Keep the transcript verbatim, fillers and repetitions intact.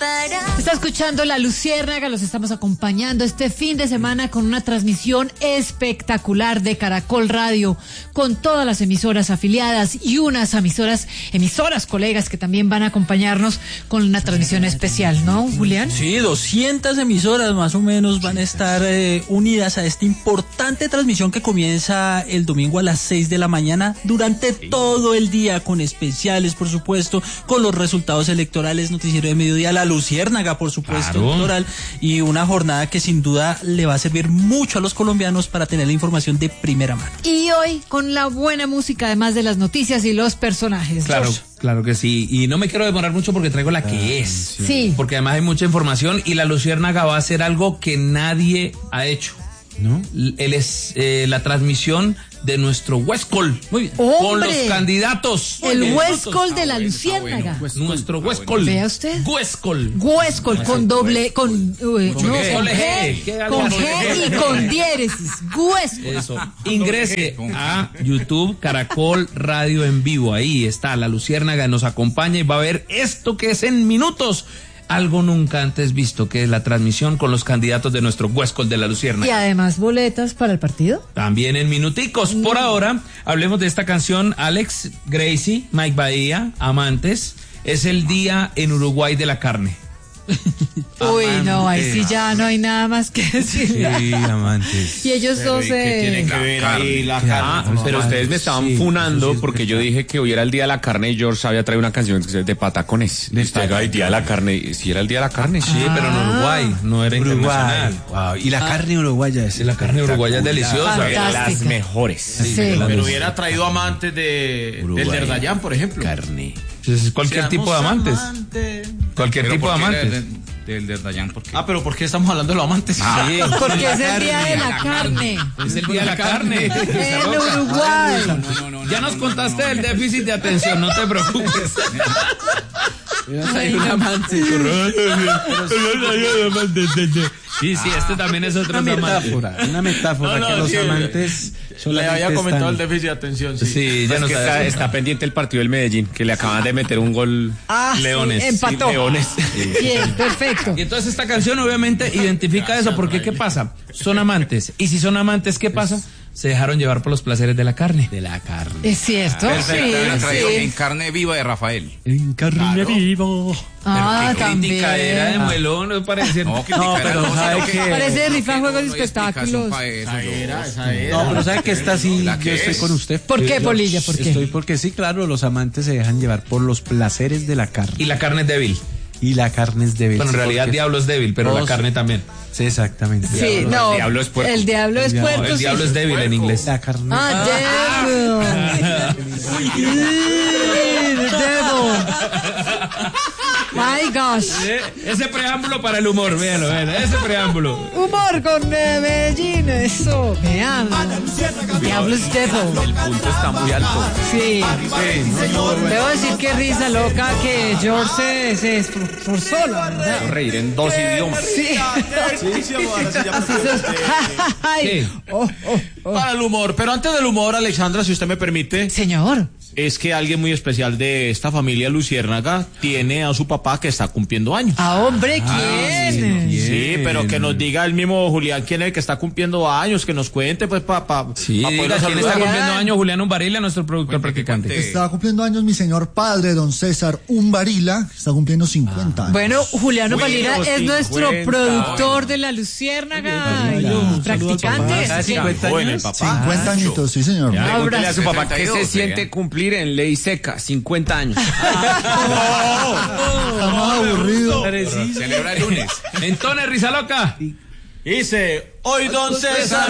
Está escuchando La Luciérnaga, los estamos acompañando este fin de semana con una transmisión espectacular de Caracol Radio, con todas las emisoras afiliadas y unas emisoras, emisoras colegas que también van a acompañarnos con una transmisión especial, ¿no, Julián? Sí, doscientas emisoras más o menos van a estar eh, unidas a esta importante transmisión que comienza el domingo a las seis de la mañana durante todo el día, con especiales, por supuesto, con los resultados electorales, noticiero de mediodía, La Luciérnaga, por supuesto, claro, electoral, y una jornada que sin duda le va a servir mucho a los colombianos para tener la información de primera mano. Y hoy con la buena música, además de las noticias y los personajes. Claro, Josh. claro que sí. Y no me quiero demorar mucho porque traigo la que ah, es. Sí. sí. Porque además hay mucha información y La Luciérnaga va a hacer algo que nadie ha hecho, ¿no? Él es eh, la transmisión de nuestro Huescol. Muy bien. ¡Hombre! Con los candidatos. El Huescol de La Luciérnaga. Bueno, nuestro Huescol. Vea usted. Huescol. Huescol con doble, con, uh, no, con G. G. Con G y con diéresis. Huescol. Eso. Ingrese a YouTube, Caracol Radio en vivo. Ahí está La Luciérnaga, nos acompaña y va a ver esto que es en minutos. Algo nunca antes visto, que es la transmisión con los candidatos de nuestro Huescol de La Luciérnaga. Y además boletas para el partido. También en minuticos. Por ahora, hablemos de esta canción, Alex, Gracie, Mike Bahía, Amantes. Es el día en Uruguay de la carne. Uy, no, ahí sí ya no hay nada más que decir. Sí, Amantes. Y ellos pero dos ¿y qué eh... tiene que ver ahí la carne? Ah, pero ustedes me estaban sí, funando sí porque yo dije que hoy era el día de la carne y George había traído una canción de patacones. De el día de la carne, si era el día de la carne. Sí, ah, pero en Uruguay, no era Uruguay. internacional. Wow. Y la ah, carne uruguaya es. Sí, la carne uruguaya es deliciosa. Fantástica. Las mejores. Sí. Sí. Pero hubiera traído amantes de Uruguay. Del Derdayán, por ejemplo. Carne. Es cualquier tipo de amantes. Amante. Cualquier pero tipo de amantes. De, del Derdayán, ¿por qué? Ah, pero ¿por qué estamos hablando de los amantes? Ah, sí. Porque es el día de la carne. Es el día de la carne. En Uruguay. No, no, no, ya nos contaste del déficit de atención, no te preocupes. Hay un amante. Sí, sí, este también es otro una metáfora, una metáfora no, no, que los sí, amantes le había comentado están... el déficit de atención. Sí, sí ya no que está, está pendiente el partido del Medellín, que le acaban de meter un gol. Ah, Leones. Sí, empató. Sí, Leones. Bien, perfecto. Y entonces esta canción obviamente identifica eso, porque ¿qué pasa? Son amantes. Y si son amantes, ¿qué pasa? Se dejaron llevar por los placeres de la carne. De la carne. Es cierto. Perfecto. Sí, sí. sí. En carne viva de Rafael. En carne claro. viva. Ah, también. Era de muelón, no parece. No, no pero ¿sabe qué? Parece rifa juegos y espectáculos. Esa era, esa era. No, pero ¿sabe que está así? Yo estoy con usted. ¿Por qué, Polilla? ¿Por qué? Estoy porque sí, claro, los amantes se dejan llevar por los placeres de la carne. Y la carne es débil. Y la carne es débil. Bueno, en realidad el diablo es débil, pero todos... la carne también. Sí, exacamente. Sí, diablo, no. El diablo es puerco. El diablo es puerco. No, el sí. diablo es débil en inglés. La carne. Ah, devil. The devil. My gosh. Ese preámbulo para el humor, véalo, véalo, ese preámbulo. Humor con eh, Medellín, eso. Me ama. Diablo es devil. El punto está muy alto. Sí. sí. Debo decir que risa loca que George se, se esforzó, la verdad. Reír en dos idiomas. Sí. Sí, sí, amor, así ya Así se... Ay. Oh, oh, oh. Para el humor, pero antes del humor, Alexandra, si usted me permite. Señor. Es que alguien muy especial de esta familia Luciérnaga tiene a su papá que está cumpliendo años. Ah, hombre, ¿quién? Ah, sí, sí, pero que nos diga el mismo Julián quién es el que está cumpliendo años, que nos cuente, pues, para pa, sí, pa diga, ¿quién está cumpliendo años? Julián Umbarila, nuestro productor practicante. Está cumpliendo años mi señor padre, don César Umbarila, que está cumpliendo cincuenta ah. años. Bueno, Julián Umbarila es cincuenta, nuestro productor de La Luciérnaga y bueno, practicante. cincuenta años. cincuenta añitos, sí, señor. Ya, pregúntele a su papá qué se siente cumplir en ley seca, cincuenta años. Estamos aburridos. Celebra el lunes. Entonces, risa loca. Dice, hoy don César